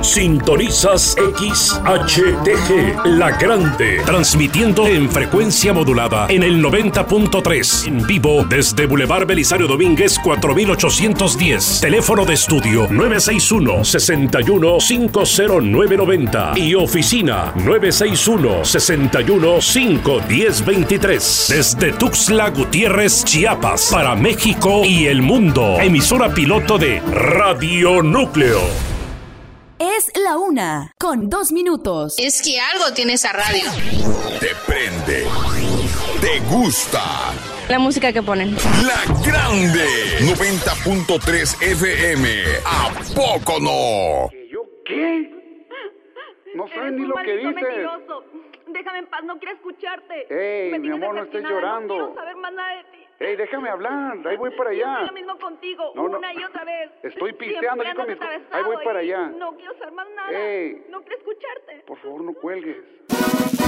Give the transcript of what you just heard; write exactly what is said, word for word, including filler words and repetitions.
Sintonizas X H T G, La Grande, transmitiendo en frecuencia modulada en el noventa punto tres, en vivo desde Boulevard Belisario Domínguez cuatro mil ochocientos diez. Teléfono de estudio nueve seis uno, seis uno, cinco cero nueve nueve cero y oficina nueve seis uno, seis uno, cinco uno cero dos tres. Desde Tuxtla Gutiérrez, Chiapas, para México y el mundo. Emisora piloto de Radio Núcleo. Es la una, con dos minutos. Es que algo tiene esa radio. Te prende. Te gusta. La música que ponen. La Grande. noventa punto tres F M. ¿A poco no? ¿Yo qué? No sabes ni lo que dices. Mentiroso. Déjame en paz, no quiero escucharte. Ey, Me mi amor, no estés llorando. No quiero saber más nada de ti. Ey, déjame hablar, ahí voy para allá. Estoy lo mismo contigo, no, no. una y otra vez. Estoy pisteando aquí con mis... Ahí voy para allá. No quiero saber más nada. Ey. No quiero escucharte. Por favor, no cuelgues.